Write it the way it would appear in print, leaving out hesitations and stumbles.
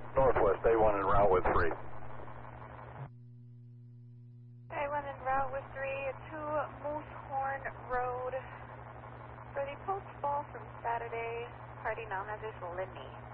Northwest A1 en route with 3. A1 en route with 3 to Moosehorn Road for the post ball from Saturday. Party now has his Lenny.